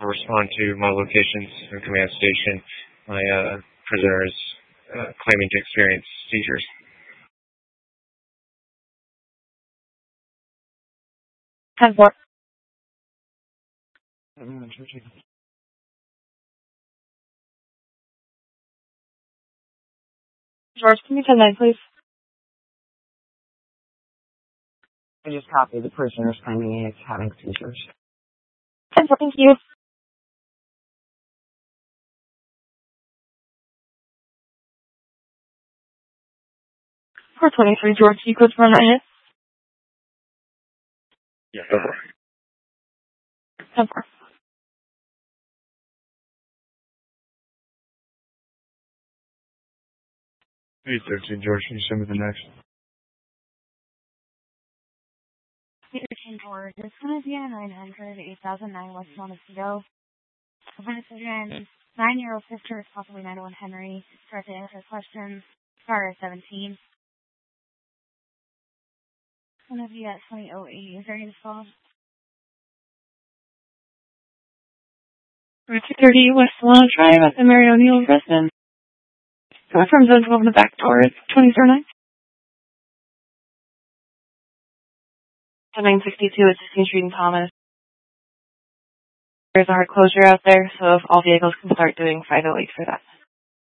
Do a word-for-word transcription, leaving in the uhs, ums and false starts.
to respond to my locations and command station. My uh, prisoner is uh, claiming to experience seizures. ten four. George, can you ten nine, please? I just copied the prisoner's claiming he's having seizures. ten four, thank you. four twenty-three, George, you could run right ahead. Yeah, go for it. ten four. eight thirteen, George, can you send me the next? thirteen, George, this one is yeah, nine hundred, eight thousand nine West Montecito. Upon decision, nine-year-old sister is possibly nine oh one Henry. Start to answer questions. Star seventeen. One of you at twenty oh eight. Is there any response? two thirty West Solano Drive at the Mary O'Neill residence. From zone twelve in the back door, it's twenty oh nine. nine sixty-two at sixteenth Street in Thomas. There's a hard closure out there, so if all vehicles can start doing five oh eight for that.